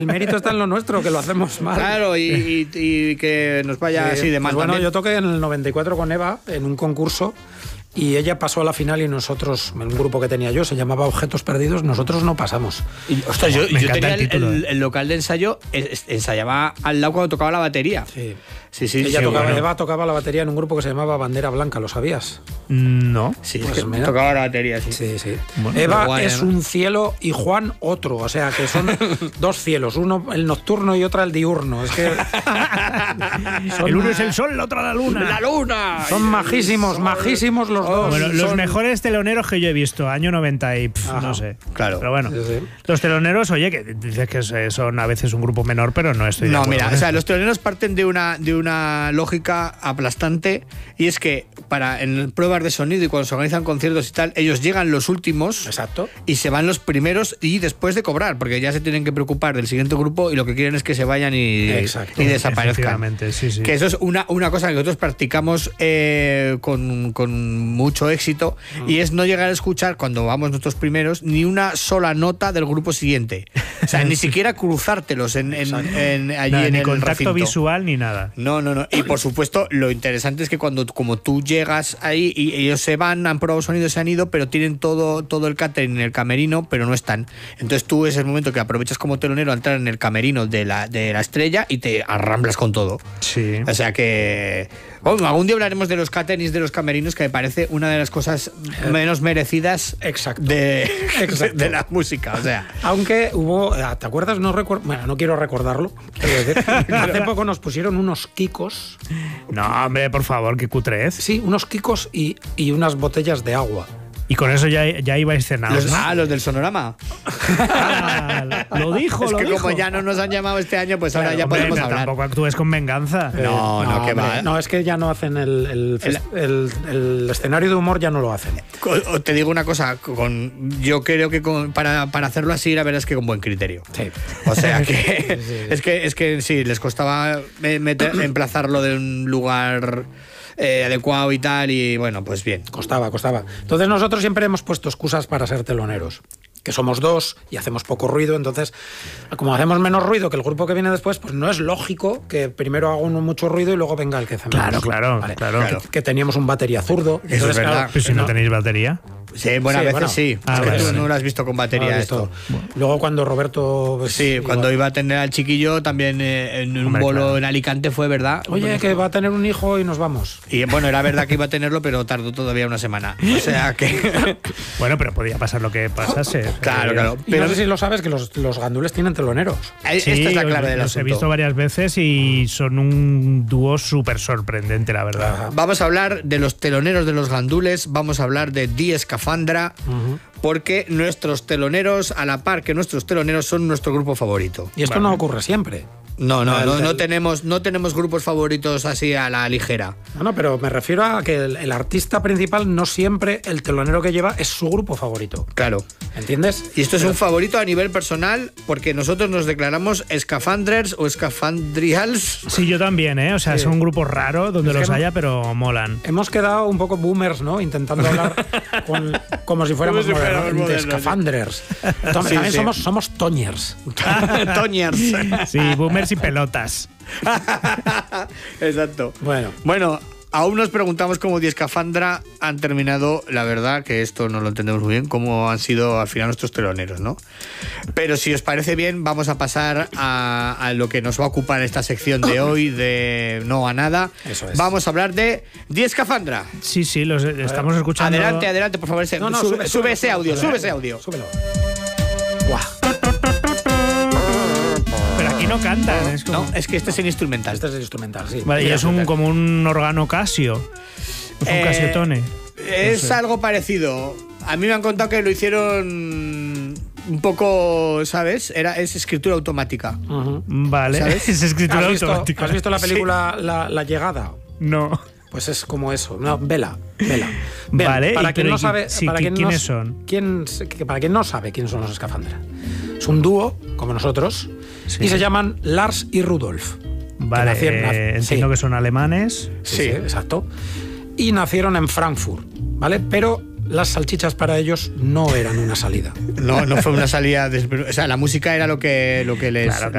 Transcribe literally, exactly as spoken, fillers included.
El mérito está en lo nuestro, que lo hacemos mal. Claro, y, y, y que nos vaya sí, así de mal. Pues bueno, también. yo toqué en el noventa y cuatro con Eva en un concurso y ella pasó a la final y nosotros, en un grupo que tenía yo, se llamaba Objetos Perdidos, nosotros no pasamos. Y, ostras, yo, yo tenía el, el, el, el local de ensayo, ensayaba al lado cuando tocaba la batería. Sí. Sí, sí, ella sí, tocaba, bueno. Eva tocaba la batería en un grupo que se llamaba Bandera Blanca, ¿lo sabías? No. Sí, Pues es que mira. tocaba la batería, sí. Sí, sí. Bueno, Eva guay, es ¿no? un cielo y Juan otro, o sea que son dos cielos, uno el nocturno y otro el diurno. Es que son, el uno es el sol, la otra la luna. ¡La luna! Son majísimos, majísimos los dos. Bueno, los son... mejores teloneros que yo he visto, año noventa y pff, no sé. Claro. Pero bueno, Sí, sí. los teloneros, oye, que dices que son a veces un grupo menor, pero no estoy de No, acuerdo mira, con o sea, esto. los teloneros parten de una, de una lógica aplastante, y es que para en pruebas de sonido y cuando se organizan conciertos y tal, ellos llegan los últimos. Exacto. Y se van los primeros y después de cobrar, porque ya se tienen que preocupar del siguiente grupo y lo que quieren es que se vayan y, Exacto. y desaparezcan. Efectivamente, sí, sí. Que eso es una, una cosa que nosotros practicamos eh, con, con mucho éxito, mm. y es no llegar a escuchar cuando vamos nosotros primeros ni una sola nota del grupo siguiente. O sea, ni siquiera cruzártelos en, en, en, allí Nada, en ni el contacto recinto. visual ni nada. No, no, no. Y por supuesto, lo interesante es que cuando como tú llegas ahí y ellos se van, han probado sonido, se han ido, pero tienen todo, todo el catering en el camerino, pero no están. Entonces tú es el momento que aprovechas como telonero a entrar en el camerino de la, de la estrella y te arramblas con todo. Sí. O sea que... Bueno, algún día hablaremos de los caterings de los camerinos, que me parece una de las cosas menos merecidas Exacto. De, Exacto. de la música. O sea, aunque hubo, ¿te acuerdas? No recuerdo, bueno, no quiero recordarlo. Quiero decir, hace poco nos pusieron unos kikos. No, hombre, por favor, qué cutrez. Sí, unos kikos y, y unas botellas de agua. Y con eso ya, ya ibais cenados, los, ¿no? ah, los del Sonorama. Ah, lo dijo, es lo que dijo. como ya no nos han llamado este año, pues ahora Claro, ya hombre, podemos no, hablar. Tampoco actúes con venganza. Eh, no, no, no, que va. No, es que ya no hacen el, el, el, el, el escenario de humor, ya no lo hacen. Te digo una cosa, con, yo creo que con, para, para hacerlo así, la verdad es que con buen criterio. Sí. O sea que, sí, sí. Es que es que sí, les costaba meter, emplazarlo de un lugar eh, adecuado y tal, y bueno, pues bien. Costaba, costaba. Entonces nosotros siempre hemos puesto excusas para ser teloneros. Que somos dos y hacemos poco ruido, entonces, como hacemos menos ruido que el grupo que viene después, pues no es lógico que primero haga uno mucho ruido y luego venga el que hace menos. Claro, claro, vale. claro. Que, que teníamos un batería zurdo. Eso Entonces, es verdad. claro, Pero si no, no tenéis batería. Sí, buenas Sí, veces bueno. sí. Ah, es que vale, tú vale. no lo has visto con batería no, esto. Bueno. Luego cuando Roberto... Pues, Sí, igual. cuando iba a tener al chiquillo también eh, en un Hombre, bolo claro. en Alicante fue verdad. Oye, que va a tener un hijo y nos vamos. Y bueno, era verdad que iba a tenerlo, pero tardó todavía una semana. O sea que... Bueno, pero podía pasar lo que pasase. Claro, Eh, claro. Y Pero no sé si lo sabes, que los, los gandules tienen teloneros. esta Sí, es la clave del los asunto. he visto varias veces y son un dúo súper sorprendente, la verdad. Ajá. Vamos a hablar de los teloneros de los gandules, vamos a hablar de Die Escafandra, Uh-huh. porque nuestros teloneros, a la par que nuestros teloneros, son nuestro grupo favorito. Y esto Vale. no ocurre siempre. No, no, El- no, no el- tenemos, no tenemos grupos favoritos así a la ligera. No, no, pero me refiero a que el, el artista principal no siempre el telonero que lleva es su grupo favorito. Claro. ¿Entiendes? Y esto es Pero- un favorito a nivel personal, porque nosotros nos declaramos escafandrers o escafandrials. Sí, yo también, ¿eh? O sea, Sí. son grupos raros donde Es que los no- haya, pero molan. Hemos quedado un poco boomers, ¿no? Intentando hablar con- como si fuéramos Como si fuéramos modernos, modernos, escafanders. Entonces, Sí, también sí. somos, somos toñers. Toñers. Sí, boomers y pelotas. Exacto. Bueno, Bueno, aún nos preguntamos cómo Die Escafandra han terminado, la verdad que esto no lo entendemos muy bien, cómo han sido al final nuestros teloneros, ¿no? Pero si os parece bien, vamos a pasar a, a lo que nos va a ocupar esta sección de hoy, de No a Nada. Eso es. Vamos a hablar de Die Escafandra. Sí, sí, los estamos escuchando. Adelante, adelante, por favor. ese- no, no, sube, sube, sube sube, ese sube, audio, sube, sube ese audio. súbelo. Guau. Pero aquí no cantan. Es como... No, es que este es el instrumental. Este es el instrumental, sí. Vale, y es un, como un órgano Casio. Es un Eh, Casiotone. Es No sé. algo parecido. A mí me han contado que lo hicieron un poco, ¿sabes? Era, es escritura automática. Ujú. Vale, ¿sabes? es escritura ¿Has visto, automática. ¿Has visto la Sí. película la, la Llegada? No. Pues es como eso. No, vela, vela. Ven, Vale, para y- quien pero no ¿y sabe, sí, para qui- quien quiénes no, son? quién- que para quien no sabe quiénes son los Escafandra. Es un dúo, como nosotros, Sí. y se llaman Lars y Rudolf. Vale, nacieron- eh, entiendo sí. que son alemanes. Sí, Sí. sí, exacto. Y nacieron en Frankfurt, ¿vale? Pero las salchichas para ellos no eran una salida. No, no fue una salida. De, o sea, la música era lo que, lo que les, Claro,